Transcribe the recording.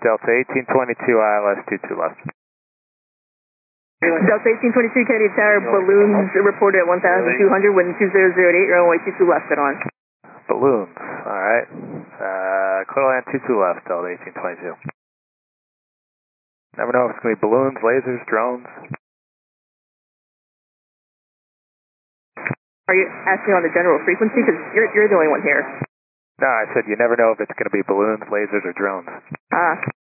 Delta 1822 ILS 22 left. Delta 1822 Kennedy Tower, balloons reported at 1,200, wind 2008, runway 22 left and on. Balloons, alright. Clear land 22 left, Delta 1822. Never know if it's going to be balloons, lasers, drones. Are you asking on the general frequency? Because you're the only one here. No, I said you never know if it's going to be balloons, lasers, or drones.